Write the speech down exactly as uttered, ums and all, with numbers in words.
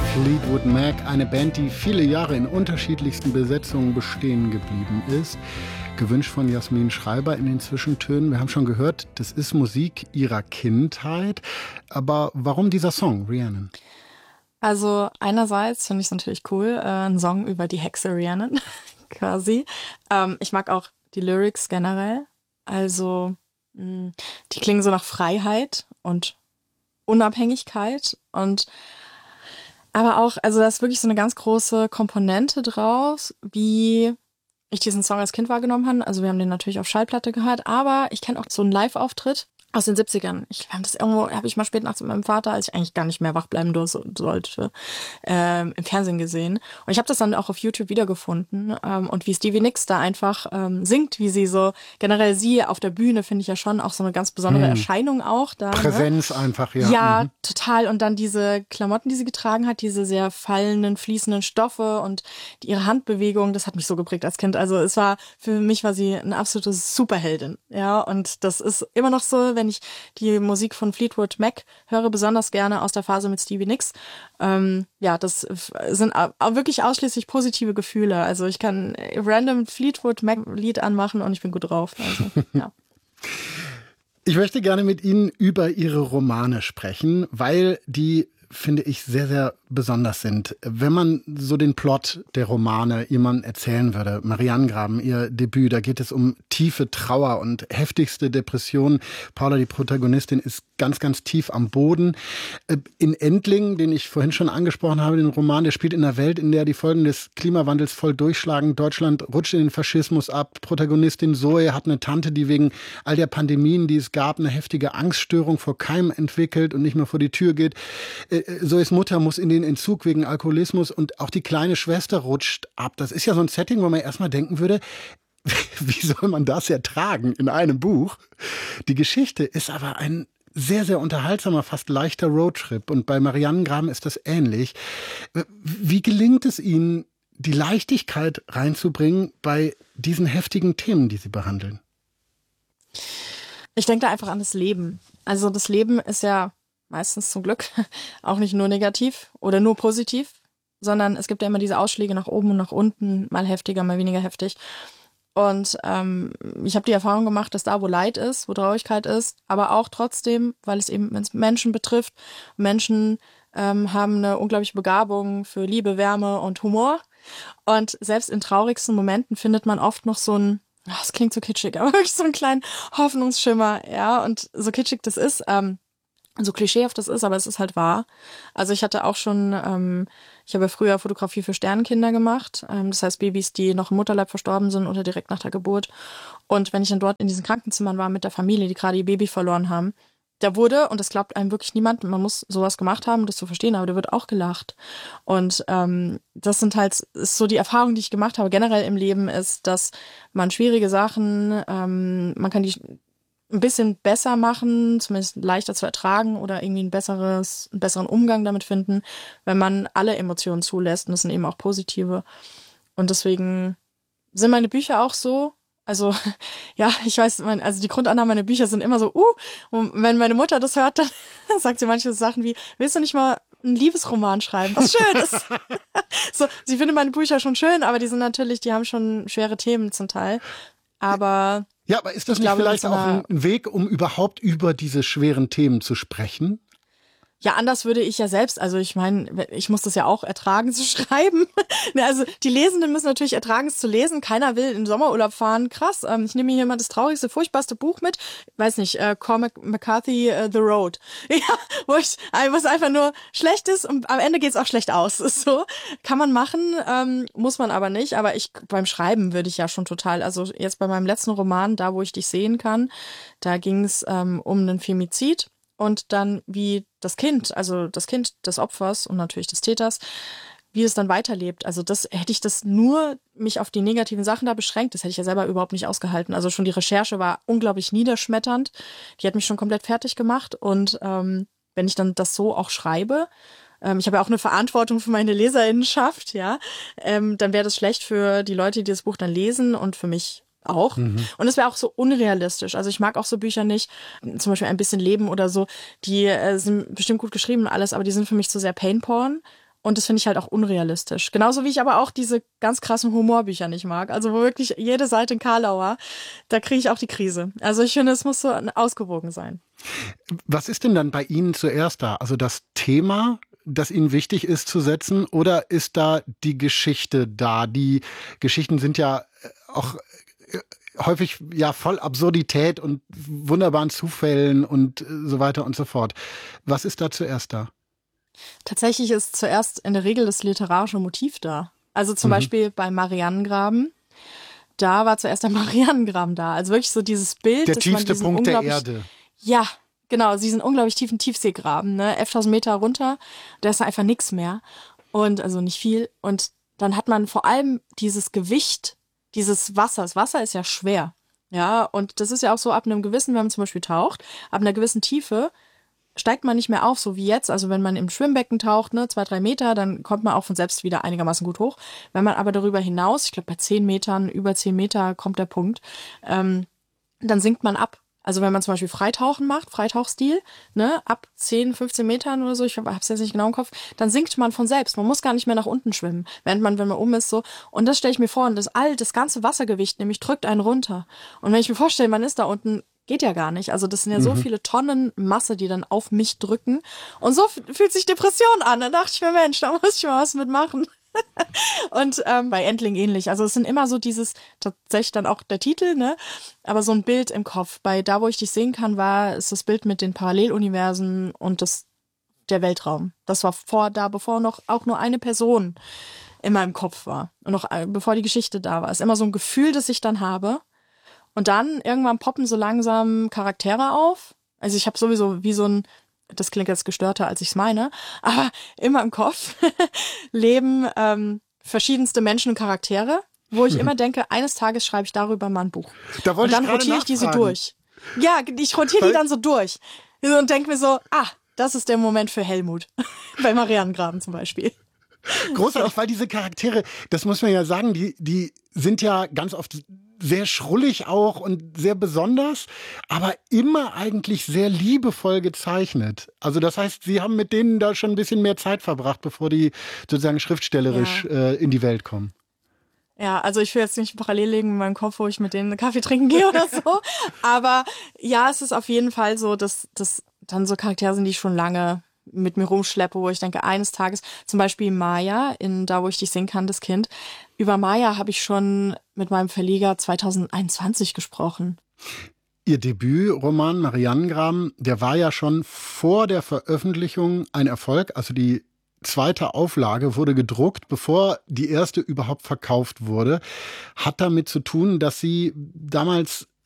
Fleetwood Mac, eine Band, die viele Jahre in unterschiedlichsten Besetzungen bestehen geblieben ist. Gewünscht von Jasmin Schreiber in den Zwischentönen. Wir haben schon gehört, das ist Musik ihrer Kindheit. Aber warum dieser Song, Rhiannon? Also einerseits finde ich es natürlich cool, äh, ein Song über die Hexe Rhiannon, quasi. Ähm, ich mag auch die Lyrics generell. Also mh, die klingen so nach Freiheit und Unabhängigkeit und aber auch, also da ist wirklich so eine ganz große Komponente draus, wie ich diesen Song als Kind wahrgenommen habe. Also wir haben den natürlich auf Schallplatte gehört, aber ich kenne auch so einen Live-Auftritt aus den siebzigern. Ich habe das irgendwo, habe ich mal spät nachts mit meinem Vater, als ich eigentlich gar nicht mehr wach bleiben sollte, ähm, im Fernsehen gesehen. Und ich habe das dann auch auf YouTube wiedergefunden. Ähm, und wie Stevie Nicks da einfach ähm, singt, wie sie so, generell sie auf der Bühne, finde ich ja schon auch so eine ganz besondere hm. Erscheinung auch da. Präsenz ne? einfach, ja. Ja, mhm. total. Und dann diese Klamotten, die sie getragen hat, diese sehr fallenden, fließenden Stoffe und die, ihre Handbewegung, das hat mich so geprägt als Kind. Also es war, für mich war sie eine absolute Superheldin. Ja, und das ist immer noch so, wenn ich die Musik von Fleetwood Mac höre, besonders gerne aus der Phase mit Stevie Nicks. Ähm, ja, das sind auch wirklich ausschließlich positive Gefühle. Also ich kann random Fleetwood Mac Lied anmachen und ich bin gut drauf. Also, ja. Ich möchte gerne mit Ihnen über Ihre Romane sprechen, weil die, finde ich, sehr, sehr besonders sind. Wenn man so den Plot der Romane jemandem erzählen würde, Marianengraben, ihr Debüt, da geht es um tiefe Trauer und heftigste Depressionen. Paula, die Protagonistin, ist ganz, ganz tief am Boden. In Endling, den ich vorhin schon angesprochen habe, den Roman, der spielt in einer Welt, in der die Folgen des Klimawandels voll durchschlagen. Deutschland rutscht in den Faschismus ab. Protagonistin Zoe hat eine Tante, die wegen all der Pandemien, die es gab, eine heftige Angststörung vor Keim entwickelt und nicht mehr vor die Tür geht. Zoes Mutter muss in den Entzug wegen Alkoholismus und auch die kleine Schwester rutscht ab. Das ist ja so ein Setting, wo man erstmal denken würde, wie soll man das ertragen in einem Buch? Die Geschichte ist aber ein sehr, sehr unterhaltsamer, fast leichter Roadtrip. Und bei Marianengraben ist das ähnlich. Wie gelingt es Ihnen, die Leichtigkeit reinzubringen bei diesen heftigen Themen, die Sie behandeln? Ich denke da einfach an das Leben. Also das Leben ist ja meistens zum Glück auch nicht nur negativ oder nur positiv, sondern es gibt ja immer diese Ausschläge nach oben und nach unten, mal heftiger, mal weniger heftig. Und ähm, ich habe die Erfahrung gemacht, dass da, wo Leid ist, wo Traurigkeit ist, aber auch trotzdem, weil es eben Menschen betrifft, Menschen ähm, haben eine unglaubliche Begabung für Liebe, Wärme und Humor. Und selbst in traurigsten Momenten findet man oft noch so ein, das klingt so kitschig, aber wirklich so einen kleinen Hoffnungsschimmer, ja. Und so kitschig das ist, ähm, so klischeehaft das ist, aber es ist halt wahr. Also ich hatte auch schon, ähm, ich habe früher Fotografie für Sternenkinder gemacht, ähm, das heißt Babys, die noch im Mutterleib verstorben sind oder direkt nach der Geburt. Und wenn ich dann dort in diesen Krankenzimmern war mit der Familie, die gerade ihr Baby verloren haben, da wurde, und das glaubt einem wirklich niemand, man muss sowas gemacht haben, um das zu verstehen, aber da wird auch gelacht. Und ähm, das sind halt, ist so die Erfahrung, die ich gemacht habe, generell im Leben ist, dass man schwierige Sachen, ähm, man kann die ein bisschen besser machen, zumindest leichter zu ertragen oder irgendwie ein besseres, einen besseren Umgang damit finden, wenn man alle Emotionen zulässt, und das sind eben auch positive. Und deswegen sind meine Bücher auch so. Also, ja, ich weiß, mein, also die Grundannahme meiner Bücher sind immer so, uh, und wenn meine Mutter das hört, dann sagt sie manche Sachen wie, willst du nicht mal einen Liebesroman schreiben, was schön ist? So, sie findet meine Bücher schon schön, aber die sind natürlich, die haben schon schwere Themen zum Teil. Aber ja, aber ist das ich nicht glaube, vielleicht mit auch so einer- ein Weg, um überhaupt über diese schweren Themen zu sprechen? Ja, anders würde ich ja selbst, also ich meine, ich muss das ja auch ertragen zu schreiben. Ne, also die Lesenden müssen natürlich ertragen, es zu lesen. Keiner will in den Sommerurlaub fahren. Krass, ähm, ich nehme hier mal das traurigste, furchtbarste Buch mit. Weiß nicht, äh, Cormac McCarthy, uh, The Road. Ja, wo ich, wo es einfach nur schlecht ist und am Ende geht's auch schlecht aus. Ist so, kann man machen, ähm, muss man aber nicht. Aber ich beim Schreiben würde ich ja schon total, also jetzt bei meinem letzten Roman, Da, wo ich dich sehen kann, da ging's ähm, um einen Femizid. Und dann wie das Kind, also das Kind des Opfers und natürlich des Täters, wie es dann weiterlebt. Also das hätte ich das nur mich auf die negativen Sachen da beschränkt, das hätte ich ja selber überhaupt nicht ausgehalten. Also schon die Recherche war unglaublich niederschmetternd. Die hat mich schon komplett fertig gemacht. Und ähm, wenn ich dann das so auch schreibe, ähm, ich habe ja auch eine Verantwortung für meine Leserinnenschaft, ja, ähm, dann wäre das schlecht für die Leute, die das Buch dann lesen und für mich auch. Mhm. Und es wäre auch so unrealistisch. Also ich mag auch so Bücher nicht, zum Beispiel Ein bisschen Leben oder so, die äh, sind bestimmt gut geschrieben und alles, aber die sind für mich zu sehr Pain-Porn. Und das finde ich halt auch unrealistisch. Genauso wie ich aber auch diese ganz krassen Humorbücher nicht mag. Also wo wirklich jede Seite ein Karlauer, da kriege ich auch die Krise. Also ich finde, es muss so ausgewogen sein. Was ist denn dann bei Ihnen zuerst da? Also das Thema, das Ihnen wichtig ist zu setzen, oder ist da die Geschichte da? Die Geschichten sind ja auch häufig ja voll Absurdität und wunderbaren Zufällen und so weiter und so fort. Was ist da zuerst da? Tatsächlich ist zuerst in der Regel das literarische Motiv da. Also zum mhm. Beispiel bei Marianengraben. Da war zuerst der Marianengraben da. Also wirklich so dieses Bild. Der tiefste Punkt der Erde. Ja, genau. Diesen unglaublich tiefen Tiefseegraben, ne? elftausend Meter runter. Da ist einfach nichts mehr. Und also nicht viel. Und dann hat man vor allem dieses Gewicht dieses Wassers. Wasser ist ja schwer. Ja, und das ist ja auch so ab einem gewissen, wenn man zum Beispiel taucht, ab einer gewissen Tiefe steigt man nicht mehr auf, so wie jetzt. Also wenn man im Schwimmbecken taucht, ne, zwei, drei Meter, dann kommt man auch von selbst wieder einigermaßen gut hoch. Wenn man aber darüber hinaus, ich glaube bei zehn Metern, über zehn Meter kommt der Punkt, ähm, dann sinkt man ab. Also wenn man zum Beispiel Freitauchen macht, Freitauchstil, ne, ab zehn, fünfzehn Metern oder so, ich habe es jetzt nicht genau im Kopf, dann sinkt man von selbst. Man muss gar nicht mehr nach unten schwimmen, während man, wenn man oben ist, so. Und das stelle ich mir vor, und das all, das ganze Wassergewicht nämlich drückt einen runter. Und wenn ich mir vorstelle, man ist da unten, geht ja gar nicht. Also das sind ja mhm. so viele Tonnen Masse, die dann auf mich drücken. Und so f- fühlt sich Depression an. Dann dachte ich mir, Mensch, da muss ich mal was mitmachen. Und ähm, bei Entling ähnlich. Also es sind immer so dieses, tatsächlich dann auch der Titel, ne? Aber so ein Bild im Kopf. Bei Da, wo ich dich sehen kann, war ist das Bild mit den Paralleluniversen und das der Weltraum. Das war vor da, bevor noch auch nur eine Person in meinem Kopf war. Und noch äh, bevor die Geschichte da war. Es ist immer so ein Gefühl, das ich dann habe. Und dann irgendwann poppen so langsam Charaktere auf. Also ich habe sowieso wie so ein, das klingt jetzt gestörter, als ich es meine, aber immer im Kopf leben ähm, verschiedenste Menschen und Charaktere, wo ich immer denke, eines Tages schreibe ich darüber mal ein Buch. Da und dann ich rotiere ich diese durch. Ja, ich rotiere die dann so durch. Und denke mir so, ah, das ist der Moment für Helmut. Bei Marianengraben zum Beispiel. Großartig, weil diese Charaktere, das muss man ja sagen, die, die sind ja ganz oft sehr schrullig auch und sehr besonders, aber immer eigentlich sehr liebevoll gezeichnet. Also das heißt, Sie haben mit denen da schon ein bisschen mehr Zeit verbracht, bevor die sozusagen schriftstellerisch ja. äh, in die Welt kommen. Ja, also ich will jetzt nicht parallel legen in meinem Kopf, wo ich mit denen einen Kaffee trinken gehe oder so. Aber ja, es ist auf jeden Fall so, dass das dann so Charaktere sind, die ich schon lange mit mir rumschleppe, wo ich denke, eines Tages, zum Beispiel Maya, in Da, wo ich dich sehen kann, das Kind. Über Maya habe ich schon mit meinem Verleger zwanzig einundzwanzig gesprochen. Ihr Debütroman Marianengraben, der war ja schon vor der Veröffentlichung ein Erfolg. Also die zweite Auflage wurde gedruckt, bevor die erste überhaupt verkauft wurde. Hat damit zu tun, dass Sie damals